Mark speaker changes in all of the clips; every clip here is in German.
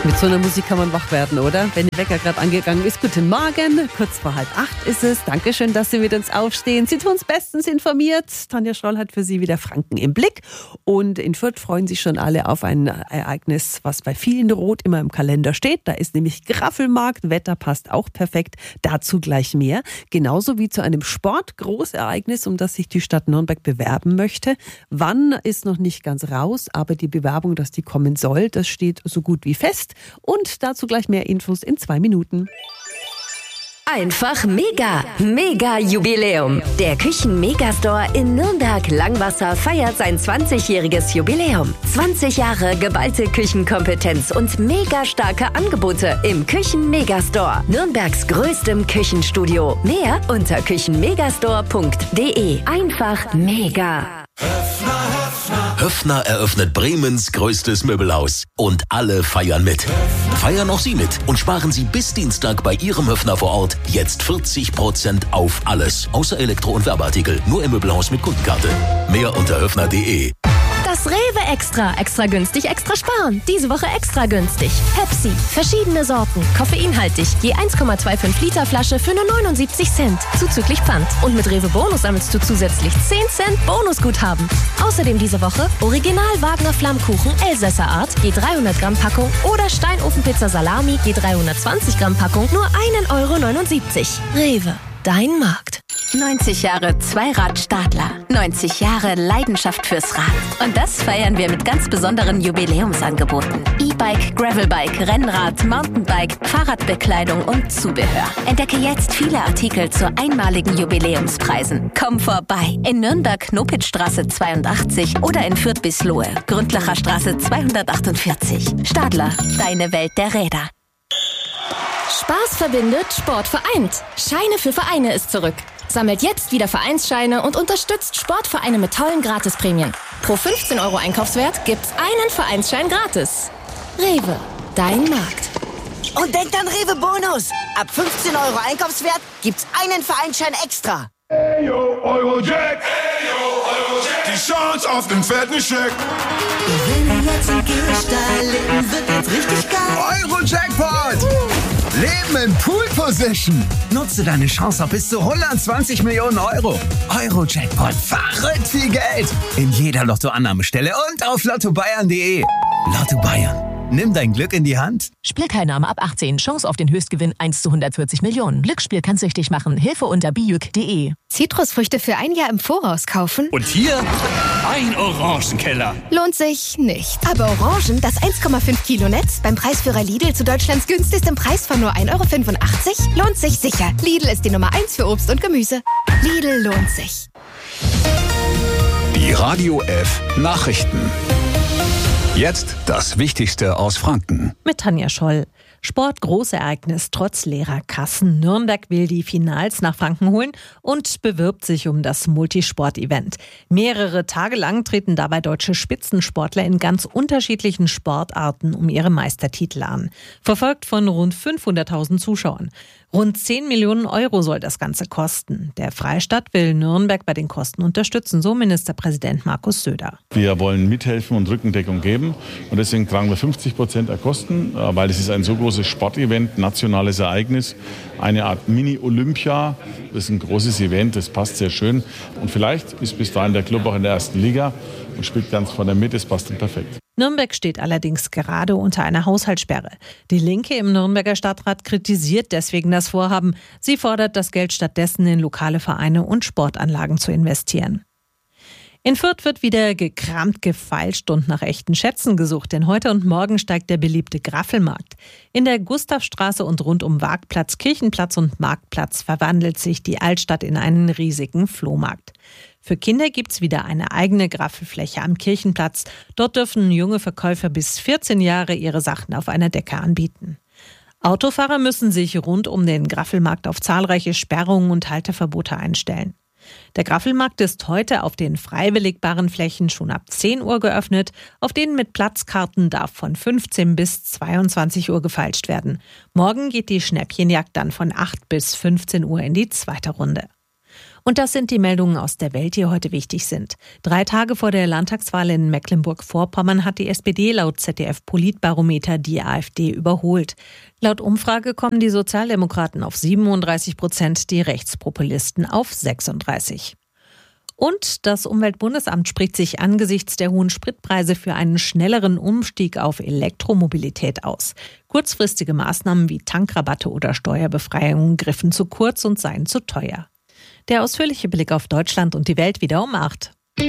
Speaker 1: Mit so einer Musik kann man wach werden, oder? Wenn der Wecker gerade angegangen ist. Guten Morgen, kurz vor 7:30 ist es. Dankeschön, dass Sie mit uns aufstehen. Sie tun uns bestens informiert. Tanja Schroll hat für Sie wieder Franken im Blick. Und in Fürth freuen sich schon alle auf ein Ereignis, was bei vielen rot immer im Kalender steht. Da ist nämlich Graffelmarkt. Wetter passt auch perfekt. Dazu gleich mehr. Genauso wie zu einem Sportgroßereignis, um das sich die Stadt Nürnberg bewerben möchte. Wann ist noch nicht ganz raus, aber die Bewerbung, dass die kommen soll, das steht so gut wie fest. Und dazu gleich mehr Infos in 2 Minuten.
Speaker 2: Einfach mega! Mega Jubiläum! Der Küchen-Megastore in Nürnberg-Langwasser feiert sein 20-jähriges Jubiläum. 20 Jahre geballte Küchenkompetenz und mega starke Angebote im Küchen-Megastore. Nürnbergs größtem Küchenstudio. Mehr unter küchenmegastore.de. Einfach mega!
Speaker 3: Höffner eröffnet Bremens größtes Möbelhaus. Und alle feiern mit. Feiern auch Sie mit und sparen Sie bis Dienstag bei Ihrem Höffner vor Ort jetzt 40% auf alles. Außer Elektro- und Werbeartikel. Nur im Möbelhaus mit Kundenkarte. Mehr unter höffner.de.
Speaker 4: Das Rewe Extra günstig, extra sparen. Diese Woche extra günstig. Pepsi, verschiedene Sorten, koffeinhaltig, je 1,25 Liter Flasche für nur 79 Cent, zuzüglich Pfand. Und mit Rewe Bonus sammelst du zusätzlich 10 Cent Bonusguthaben. Außerdem diese Woche Original Wagner Flammkuchen Elsässer Art, je 300 Gramm Packung oder Steinofenpizza Salami, je 320 Gramm Packung, nur 1,79 €. Rewe, dein Markt.
Speaker 2: 90 Jahre Zweirad-Stadler. 90 Jahre Leidenschaft fürs Rad. Und das feiern wir mit ganz besonderen Jubiläumsangeboten. E-Bike, Gravelbike, Rennrad, Mountainbike, Fahrradbekleidung und Zubehör. Entdecke jetzt viele Artikel zu einmaligen Jubiläumspreisen. Komm vorbei. In Nürnberg Knopitzstraße 82 oder in Fürth Bislohe, Gründlacher Straße 248. Stadler, deine Welt der Räder.
Speaker 4: Spaß verbindet, Sport vereint. Scheine für Vereine ist zurück. Sammelt jetzt wieder Vereinsscheine und unterstützt Sportvereine mit tollen Gratisprämien. Pro 15 € Einkaufswert gibt's einen Vereinsschein gratis. Rewe, dein Markt.
Speaker 5: Und denkt an Rewe Bonus. Ab 15 € Einkaufswert gibt's einen Vereinsschein extra.
Speaker 6: Hey yo, Eurojack! Hey yo, Eurojack! Die Chance auf den fetten Scheck!
Speaker 5: Wenn jetzt im Gehstall leben, wird jetzt richtig geil.
Speaker 7: Eurojackpot! Leben in Pool Position. Nutze deine Chance auf bis zu 120 Millionen €. Eurojackpot, verrückt viel Geld. In jeder Lottoannahmestelle und auf lottobayern.de. Lotto Bayern. Nimm dein Glück in die Hand.
Speaker 8: Spielteilnahme ab 18. Chance auf den Höchstgewinn 1 zu 140 Millionen. Glücksspiel kann süchtig machen. Hilfe unter biüc.de.
Speaker 4: Zitrusfrüchte für ein Jahr im Voraus kaufen?
Speaker 9: Und hier ein Orangenkeller.
Speaker 4: Lohnt sich nicht. Aber Orangen, das 1,5 Kilo Netz, beim Preisführer Lidl zu Deutschlands günstigstem Preis von nur 1,85 € lohnt sich sicher. Lidl ist die Nummer 1 für Obst und Gemüse. Lidl lohnt sich.
Speaker 10: Die Radio F Nachrichten. Jetzt das Wichtigste aus Franken.
Speaker 11: Mit Tanja Scholl. Sportgroßereignis trotz leerer Kassen. Nürnberg will die Finals nach Franken holen und bewirbt sich um das Multisport-Event. Mehrere Tage lang treten dabei deutsche Spitzensportler in ganz unterschiedlichen Sportarten um ihre Meistertitel an. Verfolgt von rund 500.000 Zuschauern. Rund 10 Millionen € soll das Ganze kosten. Der Freistaat will Nürnberg bei den Kosten unterstützen, so Ministerpräsident Markus Söder.
Speaker 12: Wir wollen mithelfen und Rückendeckung geben und deswegen tragen wir 50% der Kosten, weil es ist ein so großes Sportevent, nationales Ereignis, eine Art Mini-Olympia. Das ist ein großes Event, das passt sehr schön und vielleicht ist bis dahin der Club auch in der ersten Liga und spielt ganz von der Mitte, das passt dann perfekt.
Speaker 11: Nürnberg steht allerdings gerade unter einer Haushaltssperre. Die Linke im Nürnberger Stadtrat kritisiert deswegen das Vorhaben. Sie fordert, das Geld stattdessen in lokale Vereine und Sportanlagen zu investieren. In Fürth wird wieder gekramt, gefeilscht und nach echten Schätzen gesucht, denn heute und morgen steigt der beliebte Graffelmarkt. In der Gustavstraße und rund um Waagplatz, Kirchenplatz und Marktplatz verwandelt sich die Altstadt in einen riesigen Flohmarkt. Für Kinder gibt's wieder eine eigene Graffelfläche am Kirchenplatz. Dort dürfen junge Verkäufer bis 14 Jahre ihre Sachen auf einer Decke anbieten. Autofahrer müssen sich rund um den Graffelmarkt auf zahlreiche Sperrungen und Halteverbote einstellen. Der Graffelmarkt ist heute auf den frei belegbaren Flächen schon ab 10 Uhr geöffnet. Auf denen mit Platzkarten darf von 15 bis 22 Uhr gefeilscht werden. Morgen geht die Schnäppchenjagd dann von 8 bis 15 Uhr in die zweite Runde. Und das sind die Meldungen aus der Welt, die heute wichtig sind. 3 Tage vor der Landtagswahl in Mecklenburg-Vorpommern hat die SPD laut ZDF-Politbarometer die AfD überholt. Laut Umfrage kommen die Sozialdemokraten auf 37%, die Rechtspopulisten auf 36%. Und das Umweltbundesamt spricht sich angesichts der hohen Spritpreise für einen schnelleren Umstieg auf Elektromobilität aus. Kurzfristige Maßnahmen wie Tankrabatte oder Steuerbefreiungen griffen zu kurz und seien zu teuer. Der ausführliche Blick auf Deutschland und die Welt wieder um 8.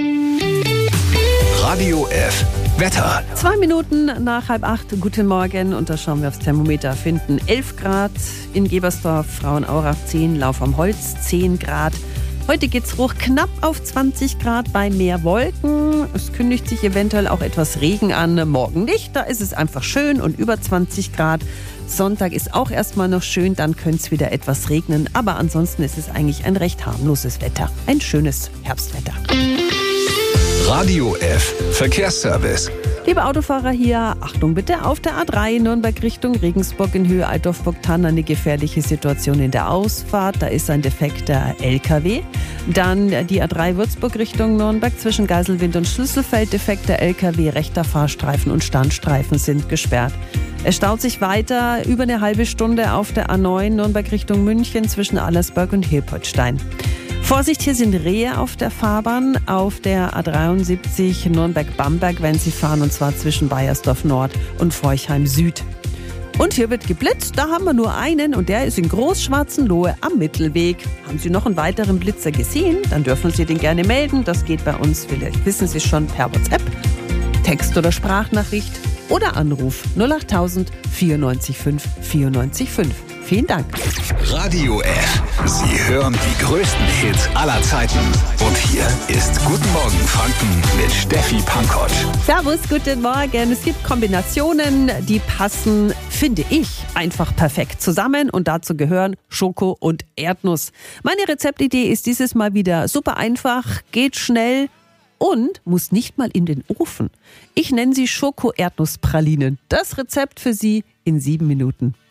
Speaker 10: Radio F. Wetter.
Speaker 1: 2 Minuten nach 7:30. Guten Morgen. Und da schauen wir aufs Thermometer. Finden 11 Grad in Gebersdorf, Frauenaurach 10, Lauf am Holz 10 Grad. Heute geht's hoch knapp auf 20 Grad bei mehr Wolken. Es kündigt sich eventuell auch etwas Regen an. Morgen nicht, da ist es einfach schön und über 20 Grad. Sonntag ist auch erstmal noch schön, dann könnte es wieder etwas regnen. Aber ansonsten ist es eigentlich ein recht harmloses Wetter. Ein schönes Herbstwetter.
Speaker 10: Radio F. Verkehrsservice.
Speaker 1: Liebe Autofahrer hier, Achtung bitte, auf der A3 Nürnberg Richtung Regensburg in Höhe Altdorf-Burgthann eine gefährliche Situation in der Ausfahrt. Da ist ein defekter LKW. Dann die A3 Würzburg Richtung Nürnberg zwischen Geiselwind und Schlüsselfeld. Defekter LKW, rechter Fahrstreifen und Standstreifen sind gesperrt. Es staut sich weiter über eine halbe Stunde auf der A9 Nürnberg Richtung München zwischen Allersberg und Hilpertstein. Vorsicht, hier sind Rehe auf der Fahrbahn, auf der A73 Nürnberg-Bamberg, wenn Sie fahren, und zwar zwischen Baiersdorf Nord und Forchheim Süd. Und hier wird geblitzt, da haben wir nur einen und der ist in Großschwarzenlohe am Mittelweg. Haben Sie noch einen weiteren Blitzer gesehen? Dann dürfen Sie den gerne melden. Das geht bei uns, vielleicht wissen Sie schon, per WhatsApp, Text- oder Sprachnachricht oder Anruf 08000 94 5 94 5. Vielen Dank.
Speaker 10: Radio F. Sie hören die größten Hits aller Zeiten. Und hier ist Guten Morgen Franken mit Steffi Pankotsch.
Speaker 1: Servus, guten Morgen. Es gibt Kombinationen, die passen, finde ich, einfach perfekt zusammen. Und dazu gehören Schoko und Erdnuss. Meine Rezeptidee ist dieses Mal wieder super einfach, geht schnell und muss nicht mal in den Ofen. Ich nenne sie Schoko-Erdnuss-Pralinen. Das Rezept für Sie in 7 Minuten.